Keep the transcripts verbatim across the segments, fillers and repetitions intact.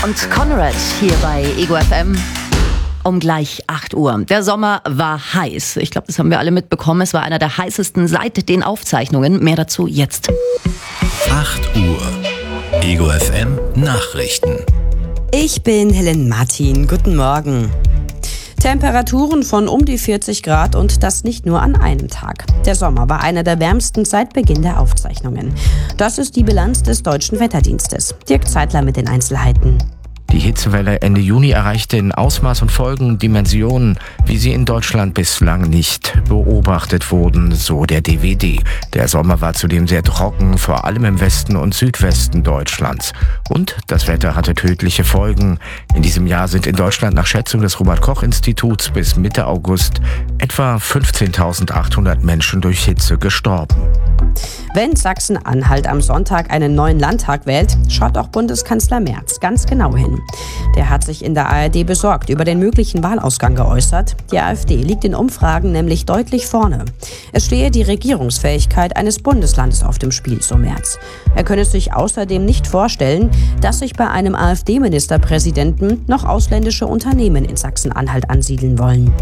und Conrad hier bei Ego F M um gleich acht Uhr. Der Sommer war heiß. Ich glaube, das haben wir alle mitbekommen. Es war einer der heißesten seit den Aufzeichnungen. Mehr dazu jetzt. acht Uhr. Ego F M Nachrichten. Ich bin Helen Martin. Guten Morgen. Temperaturen von um die vierzig Grad und das nicht nur an einem Tag. Der Sommer war einer der wärmsten seit Beginn der Aufzeichnungen. Das ist die Bilanz des Deutschen Wetterdienstes. Dirk Zeitler mit den Einzelheiten. Die Hitzewelle Ende Juni erreichte in Ausmaß und Folgen Dimensionen, wie sie in Deutschland bislang nicht beobachtet wurden, so der D W D. Der Sommer war zudem sehr trocken, vor allem im Westen und Südwesten Deutschlands. Und das Wetter hatte tödliche Folgen. In diesem Jahr sind in Deutschland nach Schätzung des Robert-Koch-Instituts bis Mitte August etwa fünfzehntausendachthundert Menschen durch Hitze gestorben. Wenn Sachsen-Anhalt am Sonntag einen neuen Landtag wählt, schaut auch Bundeskanzler Merz ganz genau hin. Der hat sich in der A R D besorgt über den möglichen Wahlausgang geäußert. Die AfD liegt in Umfragen nämlich deutlich vorne. Es stehe die Regierungsfähigkeit eines Bundeslandes auf dem Spiel, so Merz. Er könne sich außerdem nicht vorstellen, dass sich bei einem AfD-Ministerpräsidenten noch ausländische Unternehmen in Sachsen-Anhalt ansiedeln wollen.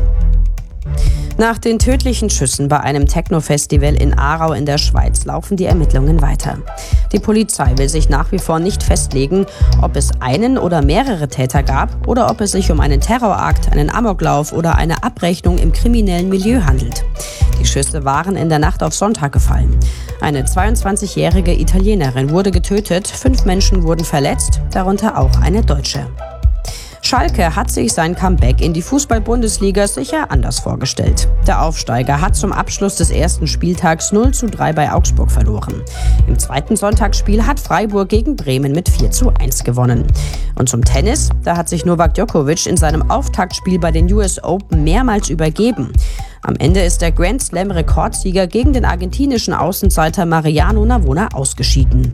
Nach den tödlichen Schüssen bei einem Techno-Festival in Aarau in der Schweiz laufen die Ermittlungen weiter. Die Polizei will sich nach wie vor nicht festlegen, ob es einen oder mehrere Täter gab oder ob es sich um einen Terrorakt, einen Amoklauf oder eine Abrechnung im kriminellen Milieu handelt. Die Schüsse waren in der Nacht auf Sonntag gefallen. Eine zweiundzwanzigjährige Italienerin wurde getötet, fünf Menschen wurden verletzt, darunter auch eine Deutsche. Schalke hat sich sein Comeback in die Fußball-Bundesliga sicher anders vorgestellt. Der Aufsteiger hat zum Abschluss des ersten Spieltags null zu drei bei Augsburg verloren. Im zweiten Sonntagsspiel hat Freiburg gegen Bremen mit vier zu eins gewonnen. Und zum Tennis, da hat sich Novak Djokovic in seinem Auftaktspiel bei den U S Open mehrmals übergeben. Am Ende ist der Grand Slam-Rekordsieger gegen den argentinischen Außenseiter Mariano Navona ausgeschieden.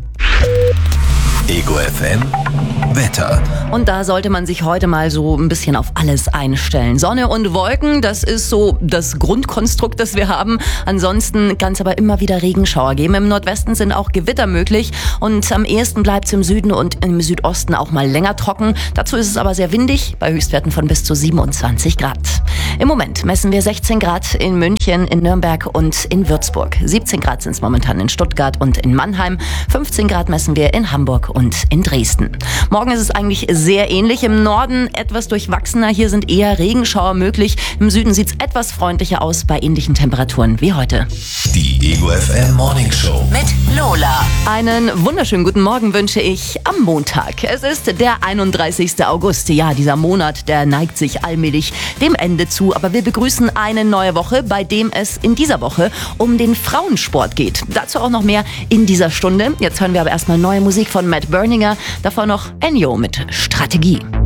Ego F M Wetter. Und da sollte man sich heute mal so ein bisschen auf alles einstellen. Sonne und Wolken, das ist so das Grundkonstrukt, das wir haben. Ansonsten kann es aber immer wieder Regenschauer geben. Im Nordwesten sind auch Gewitter möglich und am ehesten bleibt es im Süden und im Südosten auch mal länger trocken. Dazu ist es aber sehr windig, bei Höchstwerten von bis zu siebenundzwanzig Grad. Im Moment messen wir sechzehn Grad in München, in Nürnberg und in Würzburg. siebzehn Grad sind es momentan in Stuttgart und in Mannheim. fünfzehn Grad messen wir in Hamburg und in Dresden. Morgen ist es eigentlich sehr ähnlich. Im Norden etwas durchwachsener. Hier sind eher Regenschauer möglich. Im Süden sieht es etwas freundlicher aus bei ähnlichen Temperaturen wie heute. Die Ego F M Morning Show mit Lola. Einen wunderschönen guten Morgen wünsche ich am Montag. Es ist der einunddreißigste August. Ja, dieser Monat, der neigt sich allmählich dem Ende zu. Aber wir begrüßen eine neue Woche, bei dem es in dieser Woche um den Frauensport geht. Dazu auch noch mehr in dieser Stunde. Jetzt hören wir aber erstmal neue Musik von Matt Berninger. Davor noch Ennio mit Strategie.